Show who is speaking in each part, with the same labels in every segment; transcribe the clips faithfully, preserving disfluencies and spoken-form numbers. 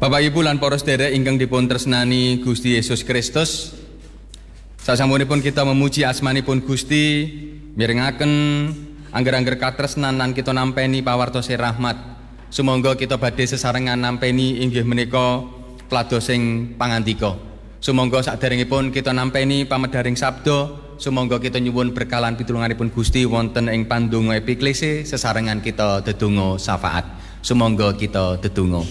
Speaker 1: Bapak Ibu lan para sedherek ingkang dipun tresnani Gusti Yesus Kristus, sasampunipun kita memuji asmanipun Gusti, mirengaken angger-angger katresnan lan kita nampeni pawartose rahmat. Sumangga kita badhe sesarengan nampeni inggih menika pladosing pangandika. Sumangga saderengipun kita nampeni pamedaring sabda, sumangga kita nyuwun berkalan pitulunganipun Gusti wonten ing pandonga epiklese sesarengan kita dedonga syafaat. Sumangga kita dedonga.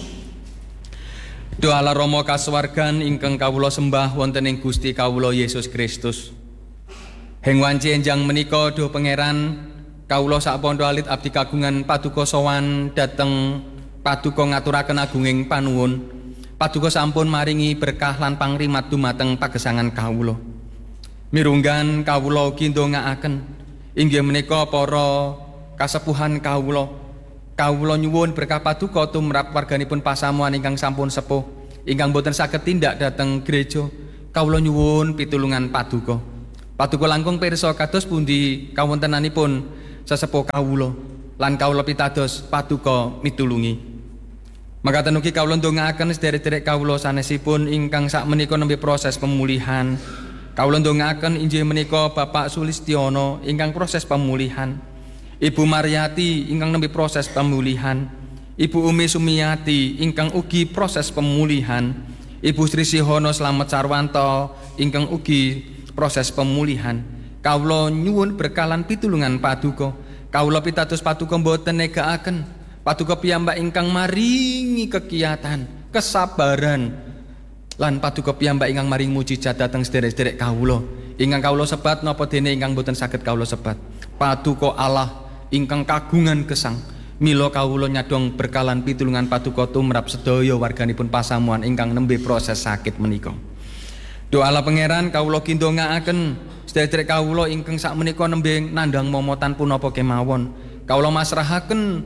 Speaker 1: Doa ala Rama kasuwargan ingkang kawula sembah wonten ing Gusti kawula Yesus Kristus. Heng wanci enjang menika Duh Pangeran, kawula sakpondo alit abdi kagungan paduka sowan dhateng paduka ngaturaken agunging panuwun. Paduka sampun maringi berkah lan pangrimat dumateng pagesangan kawula. Mirunggan kawula ugi ndongaaken inggih menika para kasepuhan kawula. Kawula nyuwun berkah paduka tumrap warganipun pasamuan ingkang sampun sepuh, ingkang boten saged tindak dhateng gereja. Kawula nyuwun pitulungan paduka. Paduka langkung pirsa kados pundi kawontenanipun sesepuh kawula lan kawula pitados paduka mitulungi. Makaten ugi kawula ndongaaken sedherek-sedherek kawula sanesipun ingkang sakmenika nembe proses pemulihan. Kawula ndongaaken inggih menika Bapak Sulistiono ingkang proses pemulihan. Ibu Mariati ingkang nembe proses pemulihan, Ibu Umi Sumiati ingkang ugi proses pemulihan, Ibu Sri Sihono Slamet Sarwanto ingkang ugi proses pemulihan. Kawula nyuwun berkalan pitulungan paduka. Kawula pitados paduka boten negakaken, paduka piyambak ingkang maringi kekiyatan, kesabaran, lan paduka piyambak ingkang maringi mujijat dhateng sedherek-sedherek kawula ingkang kawula sebat napa dene ingkang boten saged kawula sebat. Paduka Allah ingkang kagungan gesang, mila kawula nyadong berkalan pitulungan paduka tumrap sedaya warganipun pasamuan ingkang nembe proses sakit menika. Doa ala Pangeran kawula kindongaaken sedherek kawula ingkang sakmenika nembe nandhang momotan punapa kemawon. Kawula masrahaken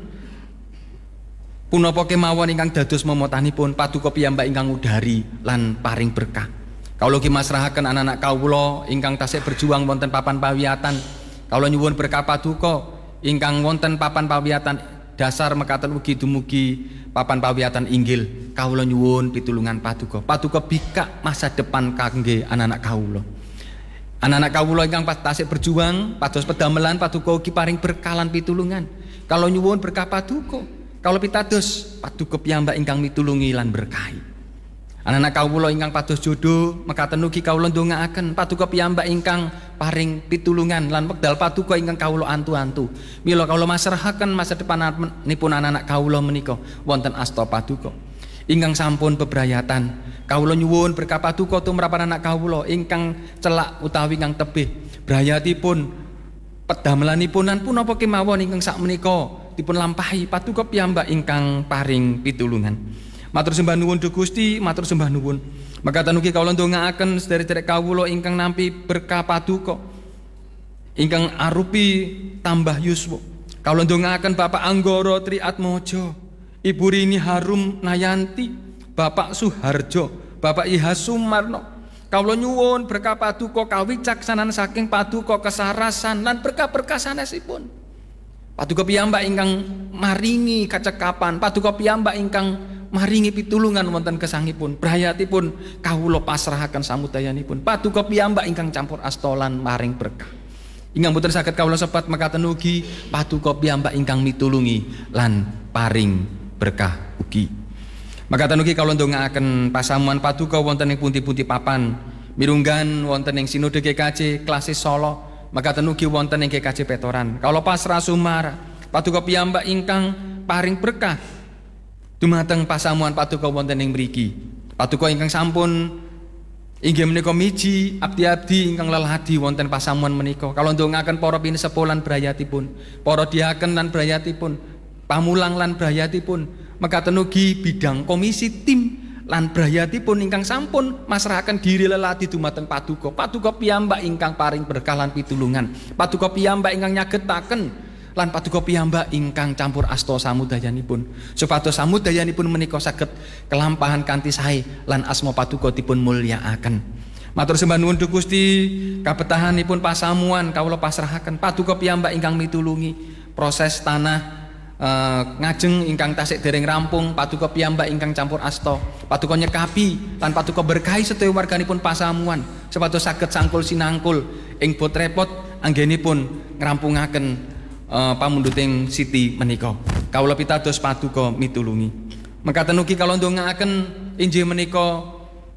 Speaker 1: punapa kemawon ingkang dados momotanipun, paduka piyambak ingkang udari lan paring berkah. Kawula ugi masrahaken anak-anak kawula ingkang tasih berjuang wonten papan pawiyatan. Kawula nyuwun berkah paduka ingkang wonten papan pawiyatan dasar mekaten ugi dumugi papan pawiyatan inggil. Kawula nyuwun pitulungan paduka. Paduka bikak masa depan kangge anak-anak kawula. Anak-anak kawula ingkang tasih berjuang pados pedamelan, paduka ugi paring berkalan pitulungan. Kawula nyuwun berkah paduka. Kawula pitados paduka piyambak ingkang mitulungi lan berkahi. Anak-anak kawula ingkang pados jodoh mekaten ugi kawula ndongaaken paduka piyambak ingkang paring pitulungan lan wekdal paduka ingkang kawula antu-antu. Mila kawula masrahaken masa depanipun anak-anak kawula menika wonten asta paduka. Ingkang sampun bebrayatan, kawula nyuwun berkah paduka tumrap anak kawula ingkang celak utawi ingkang tebih. Brayatipun pedamelanipun lan punapa kemawon ingkang sakmenika dipun lampahi paduka piyambak ingkang paring pitulungan. Matur sembah nuwun Duh Gusti, matur sembah nuwun. Mekaten ugi kawula ndongaaken sedherek-sedherek kawula ingkang nampi berkah paduka ingkang arupi tambah yuswa. Kawula ndongaaken Bapak Anggara Triatmojo, Ibu Rini Harum Nayanti, Bapak Suharjo, Bapak Iha Sumarno. Kawula nyuwun berkah paduka kawicaksanan saking paduka kesarasan lan berkah-berkah sanesipun. Paduka piyambak ingkang maringi kacekapan, paduka piyambak ingkang maringi pitulungan wonten gesangipun. Brayatipun kawula pasrahaken samudayanipun. Paduka piyambak ingkang campur asta lan maring berkah. Ingkang boten saged kawula sebat mekaten ugi paduka piyambak ingkang mitulungi lan paring berkah ugi. Mekaten ugi kawula ndongaaken pasamuan paduka wonten ing pundi-pundi papan. Mirunggan wonten ing Sinode G K J Klasis Solo, mekaten ugi wonten ing G K J Petoran. Kawula pasrah sumara paduka piyambak ingkang paring berkah dumateng pasamuan paduka wonten ing mriki. Paduka ingkang sampun inggih menika miji abdi-abdi ingkang leladi wonten pasamuan menika. Kawula ndongaaken para pinesepuh lan brayatipun, para diaken lan brayatipun, pamulang lan brayatipun, mekaten ugi bidang komisi tim lan brayatipun ingkang sampun masrahaken diri leladi dumateng paduka. Paduka piyambak ingkang paring berkah lan pitulungan. Paduka piyambak ingkang nyagetaken lan paduka piyambak ingkang campur asta samudayanipun, supados samudayanipun menika saged kelampahan kanthi sae lan asma paduka dipun mulyakaken. Matur sembah nuwun Duh Gusti, kabetahanipun pasamuan kawula pasrahaken paduka piyambak ingkang mitulungi proses tanah Uh, ngajeng ingkang tasik dereng rampung paduka piyambak ingkang campur asta paduka nyekapi lan paduka berkahi sedaya warganipun pasamuan supados saged sangkul sinangkul ing bot repot anggenipun ngrampungaken uh, pamunduting siti menika. Kawula pitados paduka mitulungi. Mekaten ugi kawula ndongaaken inggih menika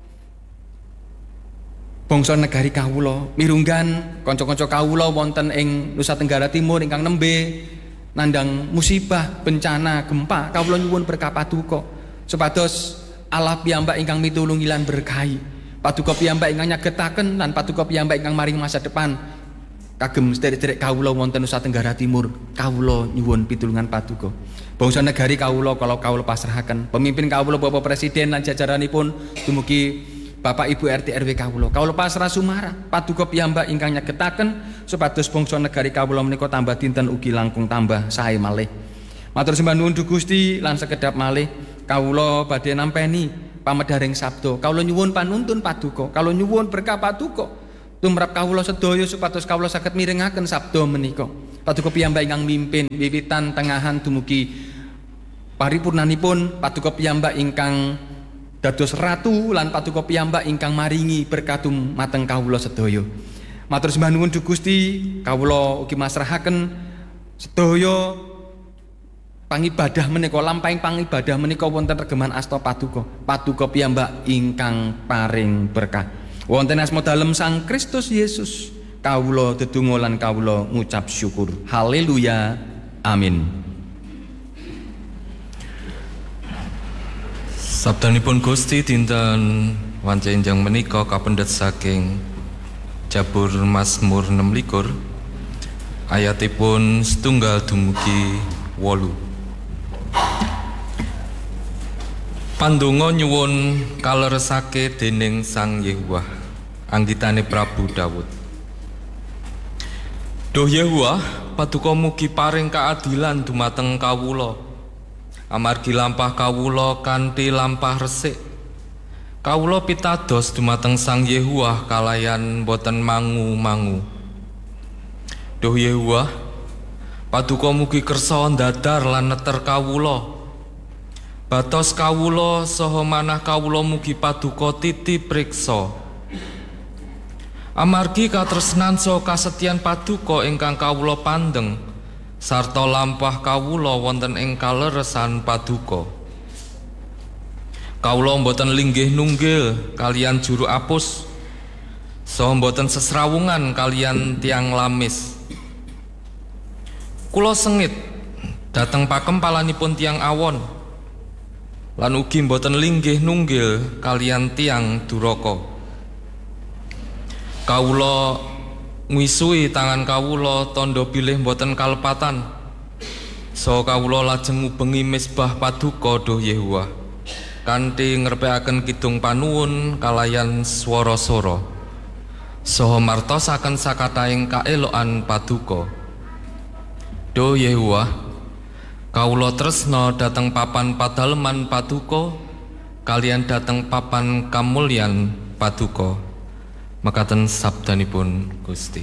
Speaker 1: bangsa negari kawula mirunggan kanca-kanca kawula wonten ing Nusa Tenggara Timur ingkang nembe nandang musibah, bencana, gempa, kawula nyuwun berkah paduka supados Allah piyambak ingkang mitulungi lan berkahi. Paduka piyambak ingkang nyagetaken lan paduka piyambak ingkang maring masa depan kagem sederek-sederek kawula wonten Nusa Tenggara Timur. Kawula nyuwun pitulungan paduka. Bangsa negari kawula kalau kawula pasrahaken. Pemimpin kawula Bapak Presiden lan jajaranipun dumugi Bapak Ibu R T R W kawula. Kawula pasrah sumarah paduka piyambak ingkang nyagetaken supados bangsa negari kawula menika tambah dinten ugi langkung tambah sae malih. Matur sembah nuwun Duh Gusti lan sekedhap malih kawula badhe nampeni pamedharing sabda. Kawula nyuwun panuntun paduka, kawula nyuwun berkah paduka tumrap kawula sedaya supados kawula saged mirengaken sabda menika. Paduka piyambak ingkang mimpin wiwitan tengahan dumugi paripurnanipun, paduka piyambak ingkang dados ratu lan paduka piyambak ingkang maringi berkah dumateng kawula sedaya. Matur sembah nuwun Duh Gusti, kawula ugi masrahaken sedaya pangibadah menika, lampahing pangibadah menika wonten regeman asta paduka. Paduka piyambak ingkang paring berkah. Wonten asma dalem Sang Kristus Yesus, kawula dedonga lan kawula ngucap syukur. Haleluya. Amin.
Speaker 2: Sabdanipun Gusti dinten wanci enjang menika kapendhet saking Jabur Mazmur enam likur ayatipun setunggal dumugi wolu. Pandonga nyuwun kaleresake dening Sang Yehuwah, anggitane Prabu Daud. Duh Yehuwah, paduka mugi paring kaadilan dumateng kawula. Amargi lampah kawula kanthi lampah resik, kawula pitados dumateng Sang Yehuwah kalayan boten mangu-mangu. Duh Yehuwah, paduka mugi kersa ndadar lan neter kawula. Batos kawula saha manah kawula mugi paduka titip priksa. Amargi katresnan saha kasetyan paduka ingkang kawula pandeng, sarta lampah kawula wonten ing kaleresan paduka. Kawula mboten linggih nunggil kalian juru apus, saha mboten sesrawungan kalian tiang lamis. Kula sengit dhateng pakempalanipun tiang awon, lan ugi mboten linggih nunggil kalian tiang duraka. Kawula ngwisui tangan kawula tandha bilih mboten kalepatan, saha kawula lajeng ngubengi misbah paduka Duh Yehuwah kanthi ngrepekaken kidung panuwun kalayan swara-swara, saha martosaken sakataing kaelokan paduka. Duh Yehuwah, kawula tresna dhateng papan padaleman paduka kaliyan dhateng papan kamulyan paduka. Mekaten sabdanipun Gusti.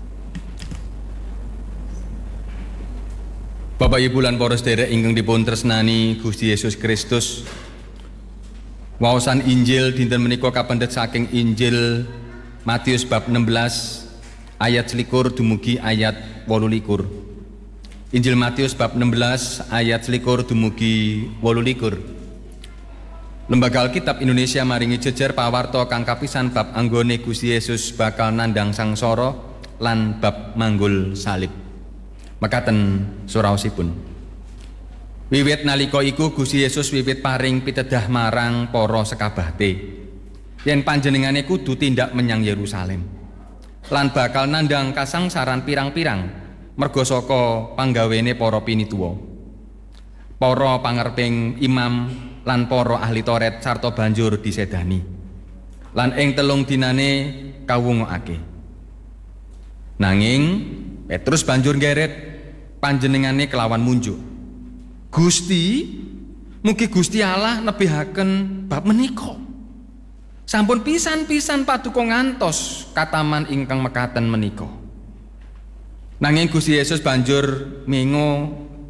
Speaker 1: Bapak Ibu lan para sedherek ingkang dipun tresnani Gusti Yesus Kristus, waosan Injil dinten menika kapendhet saking Injil Matius bab enam belas ayat selikur dumugi ayat wolu likur. Injil Matius bab enam belas ayat selikur dumugi wolu likur. Lembaga Alkitab Indonesia maringi jejer pawarta kang kapisan bab anggone Gusti Yesus bakal nandhang sangsara lan bab manggul salib. Mekaten suraosipun. Wiwit nalika iku Gusti Yesus wiwit paring pitedah marang para sekabate yen panjenengane kudu tindak menyang Yerusalem lan bakal nandhang kasangsaran pirang-pirang merga saka panggawene para pinituwa, para pangerping imam lan para ahli Taurat sarta banjur disedani. Lan ing telung dinane kawungokake. Nanging Petrus banjur ngeret panjenengane kelawan munjuk. Gusti, mugi Gusti Allah nebihaken bab menika. Sampun pisan-pisan paduka ngantos kataman ingkang mekaten menika. Nanging Gusti Yesus banjur mengo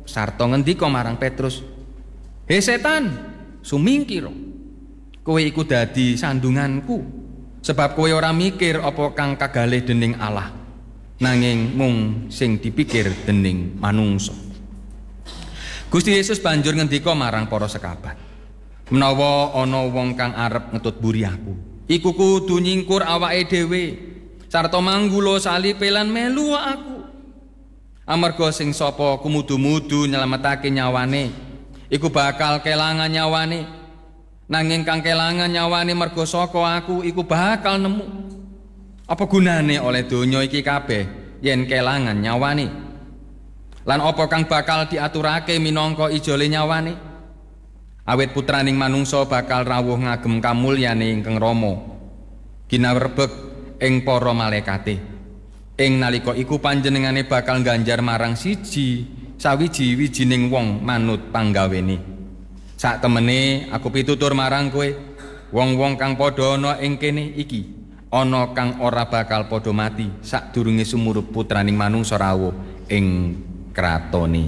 Speaker 1: sarta ngendika marang Petrus, "He setan, sumingkira. Kowe iku dadi sandunganku, sebab kowe ora mikir apa kang kagalih dening Allah, nanging mung sing dipikir dening manungsa." Gusti Yesus banjur ngendika marang para sekabat, "Menawa ana wong kang arep ngetut buri aku, iku kudu nyingkur awake dhewe sarta manggulo salipe lan melu aku. Amarga sing sapa kumudu-mudu nyelametake nyawane, iku bakal kelangan nyawane. Nanging kang kelangan nyawane merga saka aku, iku bakal nemu. Apa gunane oleh donya iki kabeh yen kelangan nyawane? Lan apa kang bakal diaturake minangka ijole nyawane? Awit putraning manungsa bakal rawuh ngagem kamulyane ingkang Rama, ginawrebeg ing para malaikate. Ing nalika iku panjenengane bakal ngganjar marang siji sawiji-wijining wong manut panggawene. Sak temene aku pitutur marang kowe, wong-wong kang padha ana ing kene iki, ana kang ora bakal padha mati sadurunge sumurup putraning manungsa rawuh ing kratone."